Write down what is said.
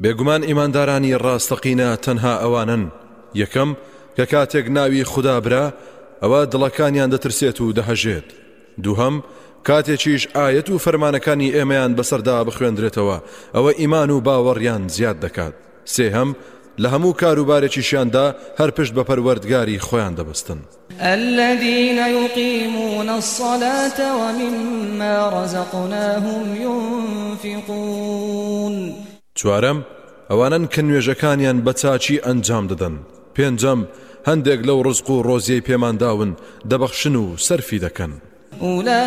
بێگومان ئیماندارانی ڕاستەقینە تەنها ئەوانن یەکەم کە کاتێک ناوی خوددا برا ئەوە دڵەکانیان دەترسێت و دەهەژێت دووهەم کاتێکیش ئاەت و فەرمانەکانی ئێمەیان بەسەردا بخوێندرێتەوە ئەوە ئیمان و باوەڕیان زیاد دەکات سێهەم لە هەموو کاروبارێکیشیاندا هەر پشت بە پەروەردگاری خۆیان دەبەستن الذين يقيمون الصلاة ومما رزقناهم ينفقون چوارەم ئەوانن کە نوێژەکانیان بە چاچی ئەنجام دەدەن پێنجەم هەندێک لەو ڕزق و ڕۆزیەی پێمان داون دەبەخشن و سەرفی دەکەن